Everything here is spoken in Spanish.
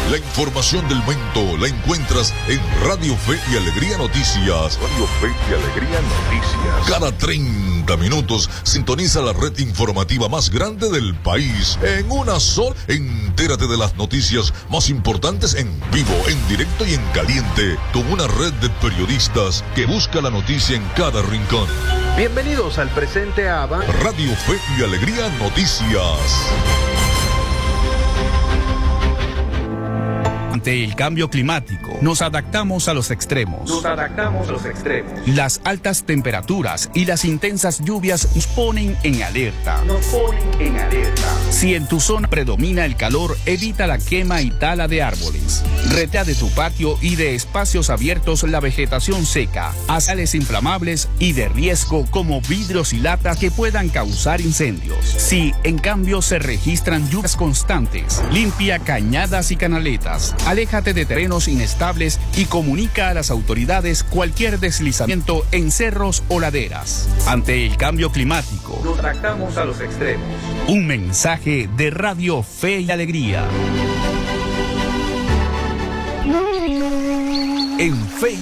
La información del momento la encuentras en Radio Fe y Alegría Noticias. Radio Fe y Alegría Noticias. Cada 30 minutos sintoniza la red informativa más grande del país. En una sola, entérate de las noticias más importantes en vivo, en directo y en caliente, con una red de periodistas que busca la noticia en cada rincón. Bienvenidos al presente a Radio Fe y Alegría Noticias. Ante el cambio climático, nos adaptamos a los extremos. Las altas temperaturas y las intensas lluvias nos ponen en alerta. Si en tu zona predomina el calor, evita la quema y tala de árboles. Retira de tu patio y de espacios abiertos la vegetación seca, sales inflamables y de riesgo como vidrios y latas que puedan causar incendios. Si, en cambio, se registran lluvias constantes, limpia cañadas y canaletas. Aléjate de terrenos inestables y comunica a las autoridades cualquier deslizamiento en cerros o laderas. Ante el cambio climático, nos adaptamos a los extremos. Un mensaje de Radio Fe y Alegría. En Fe